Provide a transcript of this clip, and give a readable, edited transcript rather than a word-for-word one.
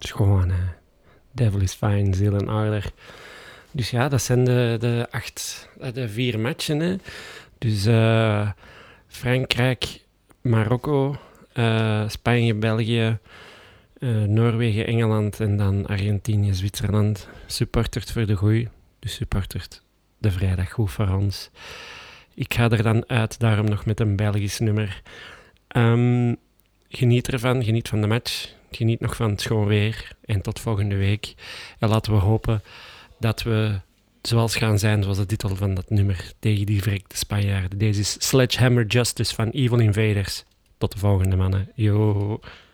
Schoon, hè. Devil is fine, ziel en aardig. Dus ja, dat zijn de 4 matchen, hè. Dus Frankrijk, Marokko, Spanje, België, Noorwegen, Engeland en dan Argentinië, Zwitserland. Supportert voor de goeie. Dus supportert de vrijdag goed voor ons. Ik ga er dan uit, daarom nog met een Belgisch nummer. Geniet ervan, geniet van de match. Geniet nog van het schoon weer. En tot volgende week. En laten we hopen dat we zoals gaan zijn, zoals de titel van dat nummer, tegen die verrekte Spanjaarden. Deze is Sledgehammer Justice van Evil Invaders. Tot de volgende, mannen. Yo.